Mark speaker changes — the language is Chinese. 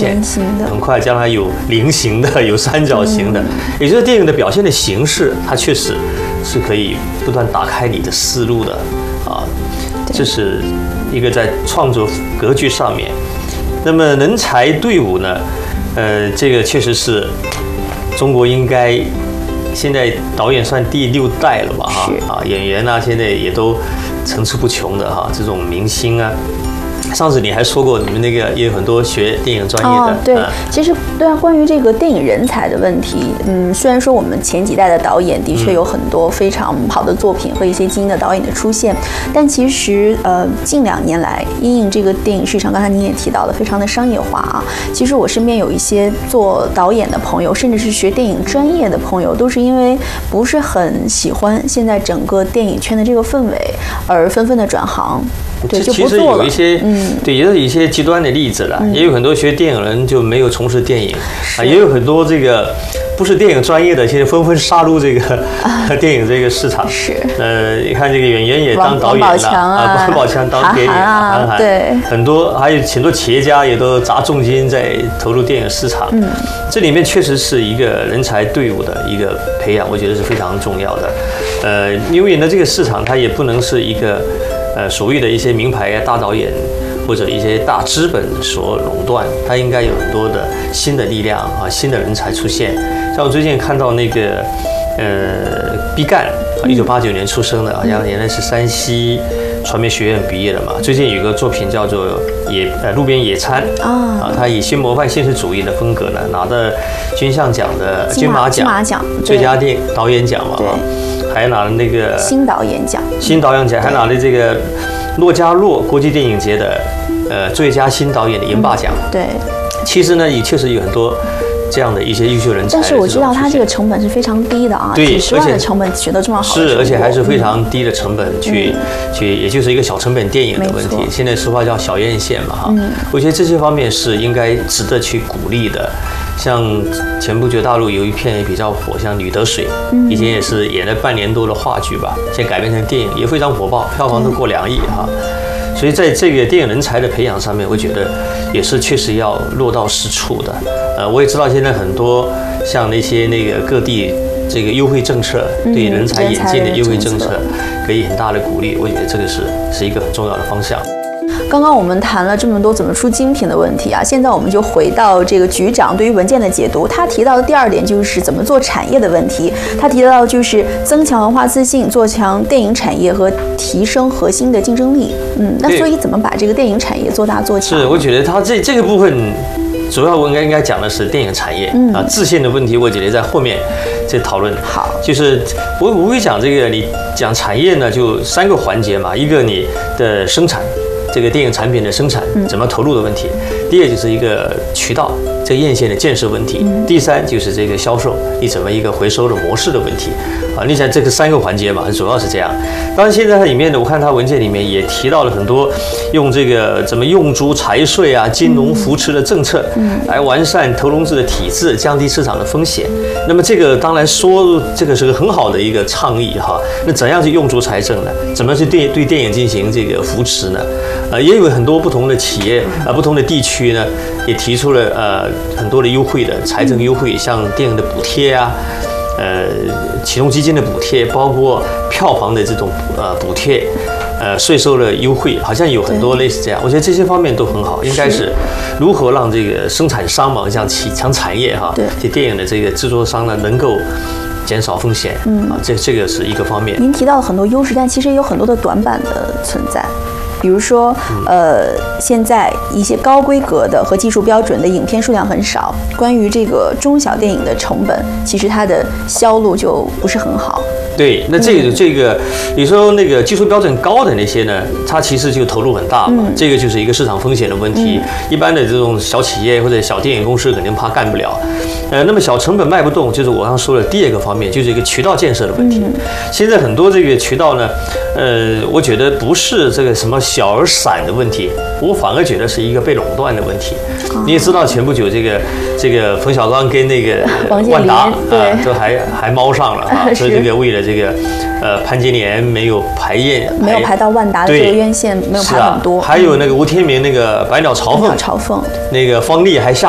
Speaker 1: 线，
Speaker 2: 圆形的
Speaker 1: 很快将来有菱形的，有三角形的，也就是电影的表现的形式，它确实是可以不断打开你的思路的啊。这是一个在创作格局上面。那么人才队伍呢？这个确实是中国应该现在导演算第6代了吧？哈演员啊，现在也都层出不穷的哈，这种明星啊。上次你还说过，你们那个也有很多学电影专业的。
Speaker 2: 对，其实对啊，关于这个电影人才的问题，虽然说我们前几代的导演的确有很多非常好的作品和一些精英的导演的出现，但其实近2年来，因应这个电影市场，刚才您也提到了，非常的商业化啊。其实我身边有一些做导演的朋友，甚至是学电影专业的朋友，都是因为不是很喜欢现在整个电影圈的这个氛围，而纷纷的转行。对，就不做了。
Speaker 1: 其实有一些，对，也有一些极端的例子了。也有很多学电影人就没有从事电影啊，也有很多这个不是电影专业的，现在纷纷杀入这个电影这个市场。
Speaker 2: 是。
Speaker 1: 你看这个演员也当导演了啊，王宝强当电影，韩寒，
Speaker 2: 对，
Speaker 1: 很多还有很多企业家也都砸重金在投入电影市场。这里面确实是一个人才队伍的一个培养，我觉得是非常重要的。因为呢，这个市场它也不能是一个。所谓的一些名牌大导演或者一些大资本所垄断，它应该有很多的新的力量啊，新的人才出现。像我最近看到那个毕赣，1989年出生的，好像原来是山西传媒学院毕业的嘛。最近有个作品叫做路边野餐啊，他以新模范现实主义的风格呢，拿的金像奖的金马奖最佳导演奖嘛。还拿了那个
Speaker 2: 新导演奖，
Speaker 1: 还拿了这个洛迦诺国际电影节的最佳新导演的银霸奖。
Speaker 2: 对，
Speaker 1: 其实呢也确实有很多这样的一些优秀人才。
Speaker 2: 但是我知道他这个成本是非常低的啊，
Speaker 1: 对，
Speaker 2: 几十万的成本取得这么好的成果，
Speaker 1: 是，而且还是非常低的成本去，也就是一个小成本电影的问题。现在俗话叫小院线嘛哈，我觉得这些方面是应该值得去鼓励的。像前不久大陆有一片也比较火，像《女得水》，以前也是演了半年多的话剧吧，现在改编成电影也非常火爆，票房都过2亿哈。所以在这个电影人才的培养上面，我觉得也是确实要落到实处的。我也知道现在很多像那个各地这个优惠政策，对人才引进的优惠政策，给予很大的鼓励。我觉得这个是一个很重要的方向。
Speaker 2: 刚刚我们谈了这么多怎么出精品的问题啊，现在我们就回到这个局长对于文件的解读。他提到的第2点就是怎么做产业的问题。他提到就是增强文化自信，做强电影产业和提升核心的竞争力。那所以怎么把这个电影产业做大做强？
Speaker 1: 是，我觉得他这个部分主要我应该讲的是电影产业啊，自信的问题，我觉得在后面再讨论。
Speaker 2: 好，
Speaker 1: 就是我无非讲这个，你讲产业呢，就3个环节嘛，一个你的生产。这个电影产品的生产怎么投入的问题，第2就是一个渠道这个院线的建设问题，第3就是这个销售你怎么一个回收的模式的问题啊。你想这个3个环节嘛，主要是这样。当然现在它里面呢，我看它文件里面也提到了很多用这个怎么用足财税啊、金融扶持的政策，来完善投融资的体制，降低市场的风险。那么这个当然说这个是个很好的一个倡议哈。那怎样去用足财政呢？怎么去对电影进行这个扶持呢？也有很多不同的企业不同的地区呢，也提出了很多的优惠的财政优惠，像电影的补贴啊，启动基金的补贴，包括票房的这种补贴，税收的优惠，好像有很多类似这样。我觉得这些方面都很好，应该是如何让这个生产商嘛，像强产业哈，这电影的这个制作商呢，能够减少风险这个是一个方面。
Speaker 2: 您提到了很多优势，但其实也有很多的短板的存在。比如说，现在一些高规格的和技术标准的影片数量很少，关于这个中小电影的成本，其实它的销路就不是很好。
Speaker 1: 对，那这个，你说那个技术标准高的那些呢，它其实就投入很大嘛，这个就是一个市场风险的问题。一般的这种小企业或者小电影公司肯定怕干不了。那么小成本卖不动，就是我刚说的第2个方面，就是一个渠道建设的问题。现在很多这个渠道呢，我觉得不是这个什么小而散的问题，我反而觉得是一个被垄断的问题。你也知道前不久这个冯小刚跟那个万达都还猫上了啊，说这个为了这个潘金莲没有排
Speaker 2: 到万达的这个院线，没有排很多。
Speaker 1: 还有那个吴天明那个百鸟朝凤，
Speaker 2: 那个
Speaker 1: 方丽还下